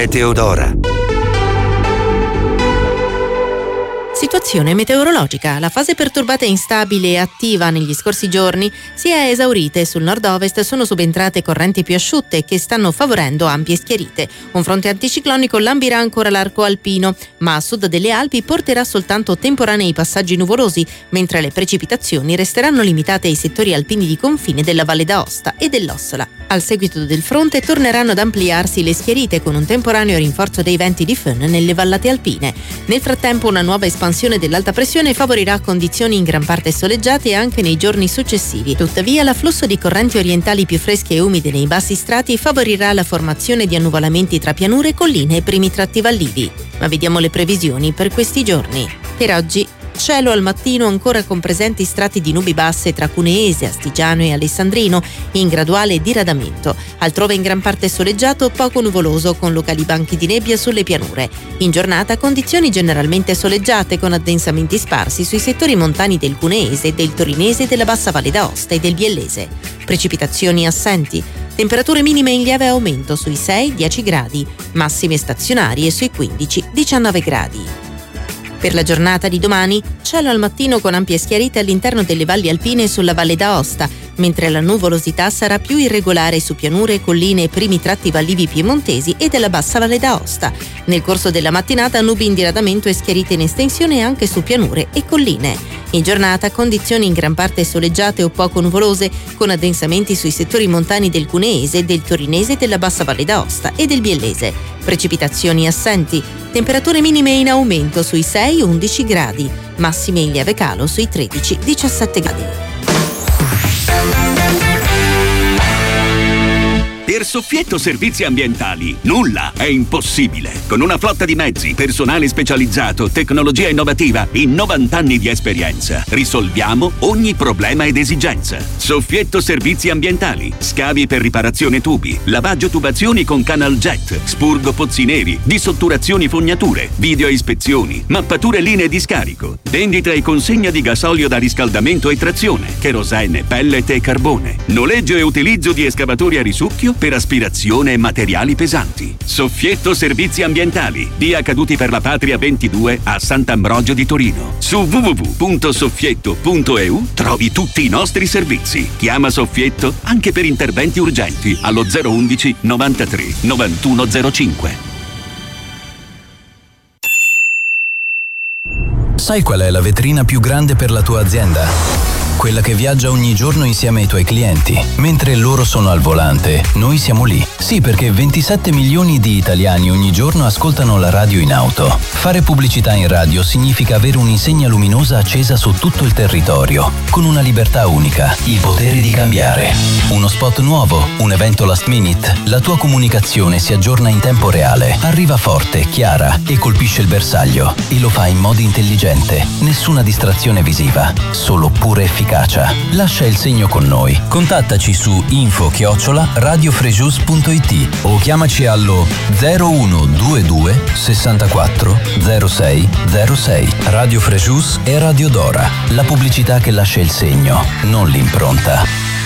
Meteodora. Situazione meteorologica. La fase perturbata e instabile e attiva negli scorsi giorni si è esaurita e sul nord-ovest sono subentrate correnti più asciutte che stanno favorendo ampie schiarite. Un fronte anticiclonico lambirà ancora l'arco alpino, ma a sud delle Alpi porterà soltanto temporanei passaggi nuvolosi, mentre le precipitazioni resteranno limitate ai settori alpini di confine della Valle d'Aosta e dell'Ossola. Al seguito del fronte torneranno ad ampliarsi le schiarite con un temporaneo rinforzo dei venti di Föhn nelle vallate alpine. Nel frattempo una nuova espansione dell'alta pressione favorirà condizioni in gran parte soleggiate anche nei giorni successivi. Tuttavia l'afflusso di correnti orientali più fresche e umide nei bassi strati favorirà la formazione di annuvolamenti tra pianure, colline e primi tratti vallivi. Ma vediamo le previsioni per questi giorni. Per oggi cielo al mattino ancora con presenti strati di nubi basse tra Cuneese, Astigiano e Alessandrino, in graduale diradamento. Altrove in gran parte soleggiato, poco nuvoloso con locali banchi di nebbia sulle pianure. In giornata condizioni generalmente soleggiate con addensamenti sparsi sui settori montani del Cuneese, del Torinese, della Bassa Valle d'Aosta e del Biellese. Precipitazioni assenti. Temperature minime in lieve aumento sui 6-10 gradi, massime stazionarie sui 15-19 gradi. Per la giornata di domani, cielo al mattino con ampie schiarite all'interno delle valli alpine e sulla Valle d'Aosta, mentre la nuvolosità sarà più irregolare su pianure, colline e primi tratti vallivi piemontesi e della Bassa Valle d'Aosta. Nel corso della mattinata nubi in diradamento e schiarite in estensione anche su pianure e colline. In giornata condizioni in gran parte soleggiate o poco nuvolose, con addensamenti sui settori montani del Cuneese, del Torinese, della Bassa Valle d'Aosta e del Biellese. Precipitazioni assenti. Temperature minime in aumento sui 6-11 gradi, massime in lieve calo sui 13-17 gradi. Per Soffietto Servizi Ambientali nulla è impossibile. Con una flotta di mezzi, personale specializzato, tecnologia innovativa, in 90 anni di esperienza, risolviamo ogni problema ed esigenza. Soffietto Servizi Ambientali, scavi per riparazione tubi, lavaggio tubazioni con canal jet, spurgo pozzi neri, dissotturazioni fognature, video ispezioni, mappature linee di scarico, vendita e consegna di gasolio da riscaldamento e trazione, kerosene, pellet e carbone, noleggio e utilizzo di escavatori a risucchio per aspirazione e materiali pesanti. Soffietto Servizi Ambientali, via Caduti per la Patria 22 a Sant'Ambrogio di Torino. Su www.soffietto.eu trovi tutti i nostri servizi. Chiama Soffietto anche per interventi urgenti allo 011 93 9105. Sai qual è la vetrina più grande per la tua azienda? Quella che viaggia ogni giorno insieme ai tuoi clienti. Mentre loro sono al volante, noi siamo lì. Sì, perché 27 milioni di italiani ogni giorno ascoltano la radio in auto. Fare pubblicità in radio significa avere un'insegna luminosa accesa su tutto il territorio, con una libertà unica, il potere di cambiare. Uno spot nuovo, un evento last minute, la tua comunicazione si aggiorna in tempo reale, arriva forte, chiara e colpisce il bersaglio. E lo fa in modo intelligente. Nessuna distrazione visiva, solo pura efficacia. Lascia il segno con noi. Contattaci su info@radiofrejus.it o chiamaci allo 0122 64 06 06. Radio Frejus e Radio Dora. La pubblicità che lascia il segno, non l'impronta.